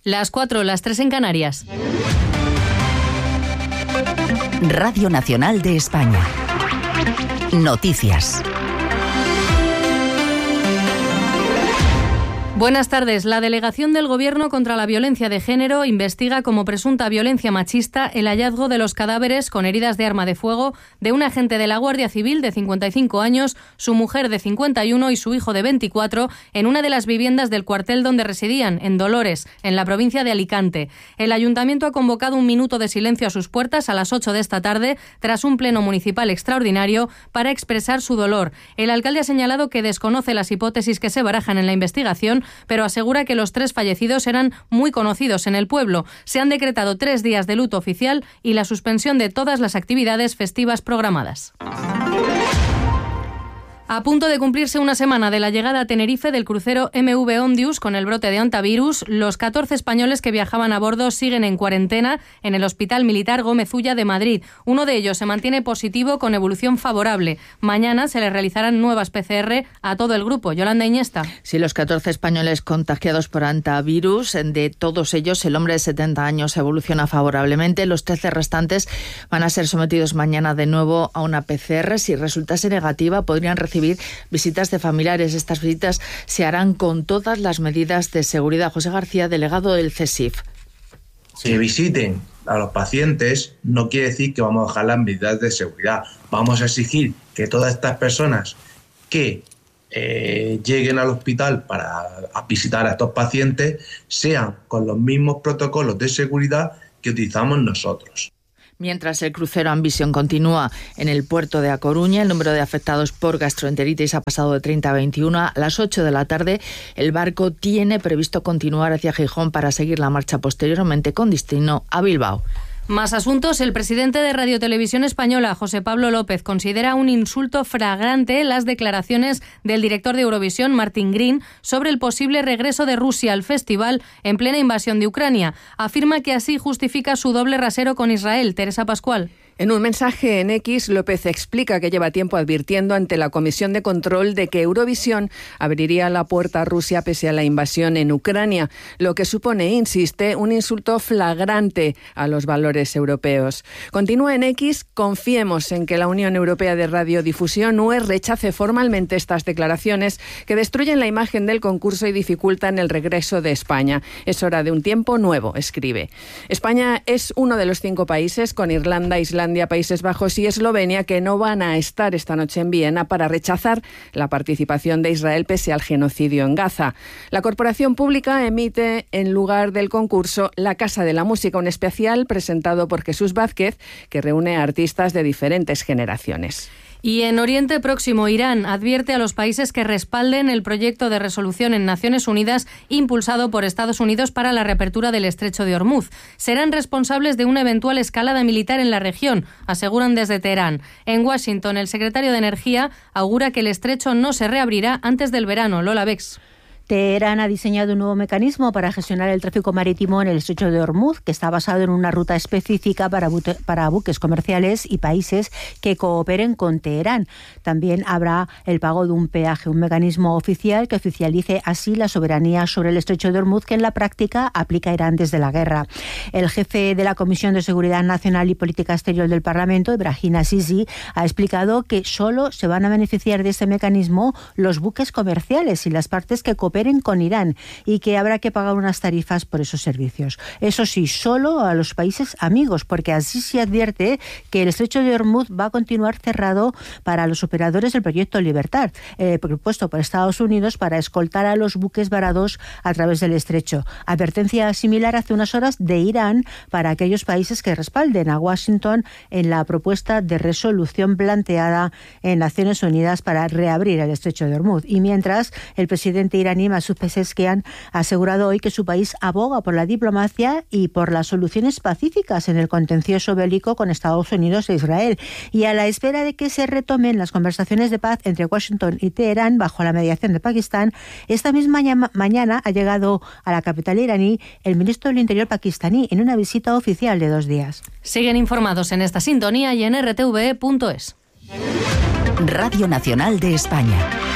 Las 4, las 3 en Canarias. Radio Nacional de España. Noticias. Buenas tardes. La Delegación del Gobierno contra la Violencia de Género investiga como presunta violencia machista el hallazgo de los cadáveres con heridas de arma de fuego de un agente de la Guardia Civil de 55 años, su mujer de 51 y su hijo de 24 en una de las viviendas del cuartel donde residían, en Dolores, en la provincia de Alicante. El Ayuntamiento ha convocado un minuto de silencio a sus puertas a las 8 de esta tarde tras un pleno municipal extraordinario para expresar su dolor. El alcalde ha señalado que desconoce las hipótesis que se barajan en la investigación, pero asegura que los 3 fallecidos eran muy conocidos en el pueblo. Se han decretado 3 días de luto oficial y la suspensión de todas las actividades festivas programadas. A punto de cumplirse una semana de la llegada a Tenerife del crucero MV Ondius con el brote de hantavirus, los 14 españoles que viajaban a bordo siguen en cuarentena en el Hospital Militar Gómez Ulla de Madrid. Uno de ellos se mantiene positivo con evolución favorable. Mañana se le realizarán nuevas PCR a todo el grupo. Yolanda Iñesta. Sí, los 14 españoles contagiados por hantavirus, de todos ellos el hombre de 70 años evoluciona favorablemente. Los 13 restantes van a ser sometidos mañana de nuevo a una PCR. Si resultase negativa, podrían recibir visitas de familiares. Estas visitas se harán con todas las medidas de seguridad. José García, delegado del CSIF. Que visiten a los pacientes no quiere decir que vamos a dejar las medidas de seguridad. Vamos a exigir que todas estas personas que lleguen al hospital para visitar a estos pacientes sean con los mismos protocolos de seguridad que utilizamos nosotros. Mientras el crucero Ambition continúa en el puerto de A Coruña, el número de afectados por gastroenteritis ha pasado de 30 a 21. A las 8 de la tarde, el barco tiene previsto continuar hacia Gijón para seguir la marcha posteriormente con destino a Bilbao. Más asuntos. El presidente de Radio Televisión Española, José Pablo López, considera un insulto flagrante las declaraciones del director de Eurovisión, Martin Green, sobre el posible regreso de Rusia al festival en plena invasión de Ucrania. Afirma que así justifica su doble rasero con Israel. Teresa Pascual. En un mensaje en X, López explica que lleva tiempo advirtiendo ante la Comisión de Control de que Eurovisión abriría la puerta a Rusia pese a la invasión en Ucrania, lo que supone, insiste, un insulto flagrante a los valores europeos. Continúa en X, confiemos en que la Unión Europea de Radiodifusión, UE, rechace formalmente estas declaraciones que destruyen la imagen del concurso y dificultan el regreso de España. Es hora de un tiempo nuevo, escribe. España es uno de los 5 países, con Irlanda, Islandia, Países Bajos y Eslovenia, que no van a estar esta noche en Viena para rechazar la participación de Israel pese al genocidio en Gaza. La corporación pública emite en lugar del concurso La Casa de la Música, un especial presentado por Jesús Vázquez que reúne a artistas de diferentes generaciones. Y en Oriente Próximo, Irán advierte a los países que respalden el proyecto de resolución en Naciones Unidas impulsado por Estados Unidos para la reapertura del estrecho de Hormuz. Serán responsables de una eventual escalada militar en la región, aseguran desde Teherán. En Washington, el secretario de Energía augura que el estrecho no se reabrirá antes del verano. Lola Bex. Teherán ha diseñado un nuevo mecanismo para gestionar el tráfico marítimo en el estrecho de Hormuz, que está basado en una ruta específica para buques comerciales y países que cooperen con Teherán. También habrá el pago de un peaje, un mecanismo oficial que oficialice así la soberanía sobre el estrecho de Hormuz, que en la práctica aplica Irán desde la guerra. El jefe de la Comisión de Seguridad Nacional y Política Exterior del Parlamento, Ebrahim Azizi, ha explicado que solo se van a beneficiar de este mecanismo los buques comerciales y las partes que cooperen con Irán, y que habrá que pagar unas tarifas por esos servicios. Eso sí, solo a los países amigos, porque así se advierte que el estrecho de Hormuz va a continuar cerrado para los operadores del proyecto Libertad, propuesto por Estados Unidos para escoltar a los buques varados a través del estrecho. Advertencia similar hace unas horas de Irán para aquellos países que respalden a Washington en la propuesta de resolución planteada en Naciones Unidas para reabrir el estrecho de Hormuz. Y mientras, el presidente iraní Masoud Pezeshkian ha asegurado hoy que su país aboga por la diplomacia y por las soluciones pacíficas en el contencioso bélico con Estados Unidos e Israel, y a la espera de que se retomen las conversaciones de paz entre Washington y Teherán bajo la mediación de Pakistán. Esta misma mañana ha llegado a la capital iraní el ministro del Interior pakistaní en una visita oficial de 2 días. Siguen informados en esta sintonía y en rtve.es. Radio Nacional de España.